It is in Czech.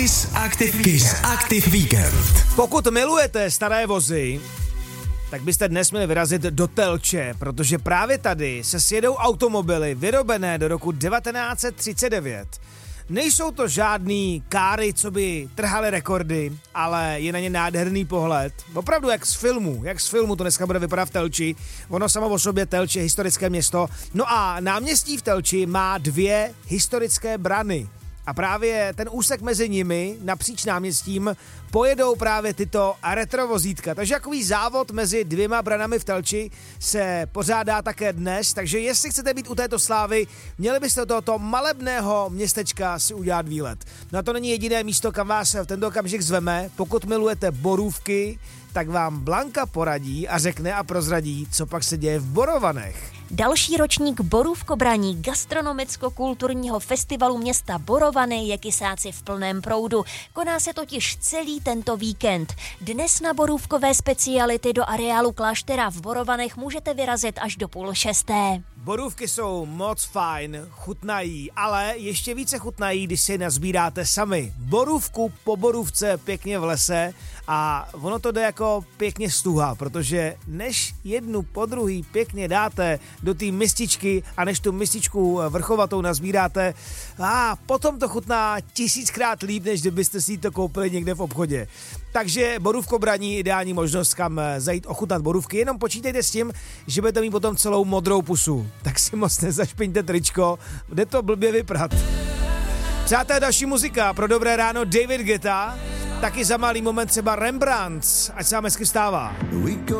Kiss Active Weekend. Pokud milujete staré vozy, tak byste dnes měli vyrazit do Telče, protože právě tady se sjedou automobily vyrobené do roku 1939. Nejsou to žádný káry, co by trhaly rekordy, ale je na ně nádherný pohled. Opravdu jak z filmu to dneska bude vypadat v Telči. Ono samo o sobě Telč je historické město. No a náměstí v Telči má 2 historické brany. A právě ten úsek mezi nimi, napříč náměstím, pojedou právě tyto retrovozítka. Takže takový závod mezi 2 branami v Telči se pořádá také dnes, takže jestli chcete být u této slávy, měli byste tohoto malebného městečka si udělat výlet. No a to není jediné místo, kam vás v tento okamžik zveme. Pokud milujete borůvky, tak vám Blanka poradí a řekne a prozradí, co pak se děje v Borovanech. Další ročník borůvkobraní gastronomicko-kulturního festivalu města Borovany je Kysáci v plném proudu. Koná se totiž celý tento víkend. Dnes na borůvkové speciality do areálu kláštera v Borovanech můžete vyrazit až do 5:30. Borůvky jsou moc fajn, chutnají, ale ještě více chutnají, když si je nazbíráte sami. Borůvku po borůvce pěkně v lese a ono to jde jako pěkně stuha, protože než jednu po druhý pěkně dáte do té mističky a než tu mističku vrchovatou nazbíráte, a potom to chutná 1000krát líp, než kdybyste si to koupili někde v obchodě. Takže borůvkobraní ideální možnost, kam zajít ochutnat borůvky, jenom počítejte s tím, že budete mít potom celou modrou pusu. Tak si moc nezašpiňte tričko, jde to blbě vyprat. Přátelé, další muzika pro dobré ráno David Guetta, taky za malý moment třeba Rembrandt, ať se vám hezky vstává.